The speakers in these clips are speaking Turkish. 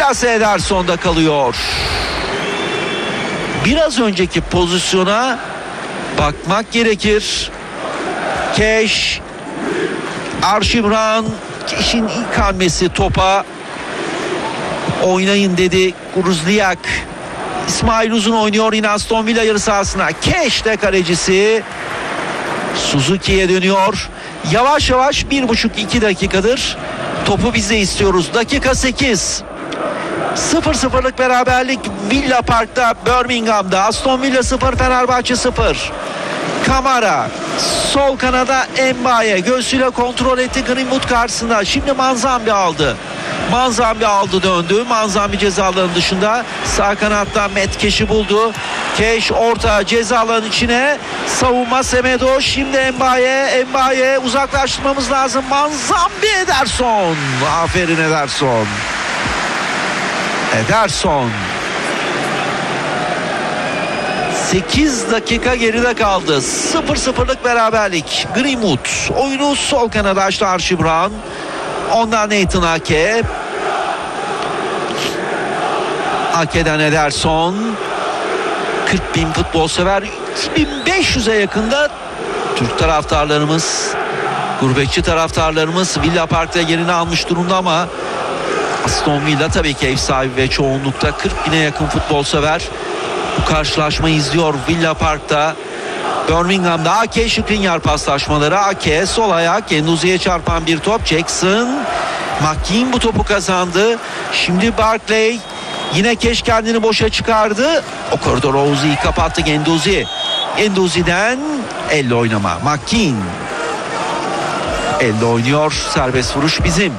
Plase Ederson'da kalıyor. Biraz önceki pozisyona bakmak gerekir. Keş, Arşibran, Keş'in ilk hamlesi topa. Oynayın dedi Gruzliak. İsmail Uzun oynuyor yine Aston Villa yarı sahasına. Keş de kalecisi. Suzuki'ye dönüyor. Yavaş yavaş 1,5-2 dakikadır topu biz de istiyoruz. Dakika 8. 0-0'lık beraberlik Villa Park'ta, Birmingham'da. Aston Villa 0, Fenerbahçe 0. Kamara sol kanada, Mbaye göğsüyle kontrol etti Greenwood karşısında. Şimdi Manzambi aldı. Manzambi aldı, döndü. Manzambi ceza alanının dışında. Sağ kanatta Met Keş'i buldu. Keş orta ceza alanının içine. Savunma Semedo. Şimdi Mbaye. Mbaye uzaklaştırmamız lazım. Manzambi, Ederson. Aferin Ederson. Ederson. 8 dakika geride kaldı. 0-0'lık beraberlik. Greenwood oyunu sol kanada açtı Archibran. Ondan Nathan Ake. Ake'den Ederson. 40.000 futbol sever. 2500'e yakında Türk taraftarlarımız, gurbetçi taraftarlarımız Villa Park'ta yerini almış durumda ama Aston Villa tabii ki ev sahibi ve çoğunlukta 40.000'e yakın futbol sever bu karşılaşmayı izliyor Villa Park'ta. Birmingham'da Ake Skriniar paslaşmaları. Ake sol ayak, Enduzi'ye çarpan bir top. Jackson, McKean bu topu kazandı. Şimdi Barkley, yine Keş kendini boşa çıkardı. O koridor Oğuz'u kapattı Enduzi. Enduzi'den elle oynama. McKean elle oynuyor. Serbest vuruş bizim.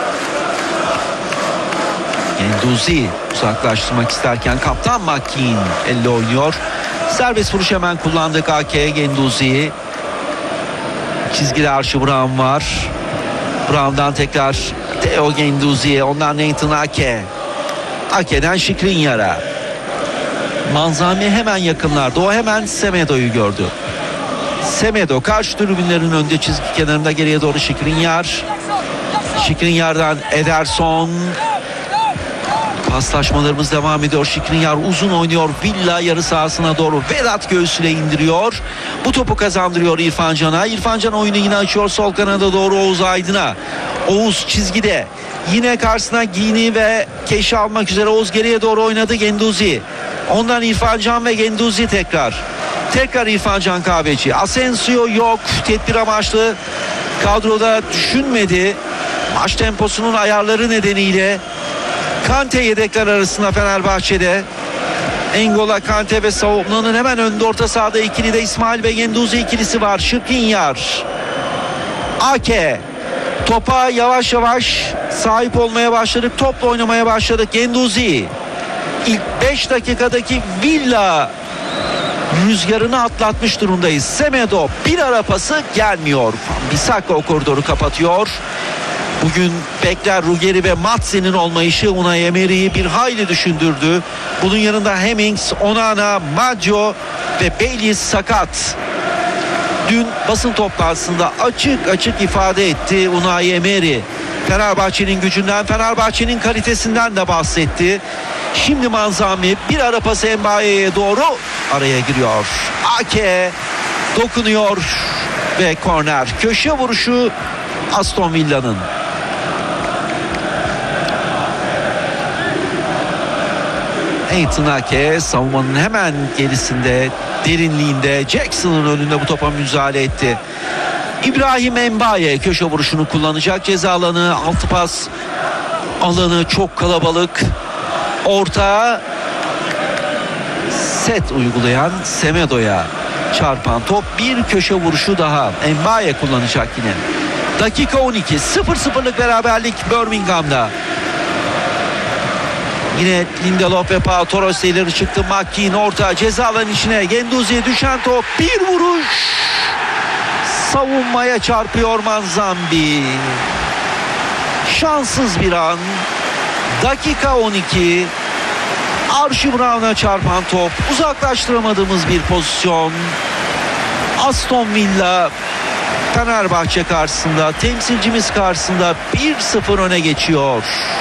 Enduzi uzaklaştırmak isterken kaptan McKean elle oynuyor. Serbest vuruş hemen kullandık Ake. Genduzi. Çizgide Archibran var. Brown'dan tekrar Theo Genduzi'ye. Ondan Nathan Ake. Ake'den Skriniar'a. Manzami hemen yakınlarda. O hemen Semedo'yu gördü. Semedo karşı tribünlerin önünde çizgi kenarında, geriye doğru Skriniar. Skriniar'dan Ederson. Paslaşmalarımız devam ediyor. Skriniar uzun oynuyor. Villa yarı sahasına doğru. Vedat göğsüyle indiriyor. Bu topu kazandırıyor İrfan Can'a. İrfan Can oyunu yine açıyor. Sol kanada doğru Oğuz Aydın'a. Oğuz çizgide. Yine karşısına Gini ve Keş'i almak üzere. Oğuz geriye doğru oynadı. Genduzi. Ondan İrfan Can ve Genduzi tekrar. Tekrar İrfan Can Kahveci. Asensio yok. Tedbir amaçlı kadroda düşünmedi. Maç temposunun ayarları nedeniyle. Kante yedekler arasında Fenerbahçe'de. Engola, Kante ve savunmanın hemen önünde orta sahada ikili de İsmail ve Genduzi ikilisi var. Skriniar. Ake. Topa yavaş yavaş sahip olmaya başladık. Topla oynamaya başladık. Genduzi. İlk 5 dakikadaki Villa rüzgarını atlatmış durumdayız. Semedo bir ara pası gelmiyor. Bissaka o koridoru kapatıyor. Bugün bekler Ruggeri ve Matsen'in olmayışı Unai Emery'i bir hayli düşündürdü. Bunun yanında Hemmings, Onana, Maggio ve Bailey sakat. Dün basın toplantısında açık açık ifade etti Unai Emery. Fenerbahçe'nin gücünden, Fenerbahçe'nin kalitesinden de bahsetti. Şimdi Manzami bir ara pası Mbaye'ye doğru araya giriyor. Ake dokunuyor ve korner. Köşe vuruşu Aston Villa'nın. Nathan Ake savunmanın hemen gerisinde, derinliğinde, Jackson'ın önünde bu topa müdahale etti. İbrahim Mbaye köşe vuruşunu kullanacak. Ceza alanı, altı pas alanı çok kalabalık. Orta set uygulayan Semedo'ya çarpan top, bir köşe vuruşu daha Mbaye kullanacak yine. Dakika 12, 0-0'lık beraberlik Birmingham'da. Yine Lindelof ve Pau Torres ileri çıktı. McKean orta ceza alanı içine. Genduzi'ye düşen top, bir vuruş. Savunmaya çarpıyor Manzambi. Şanssız bir an. Dakika 12. Archibran'a çarpan top. Uzaklaştıramadığımız bir pozisyon. Aston Villa Fenerbahçe karşısında, temsilcimiz karşısında 1-0 öne geçiyor.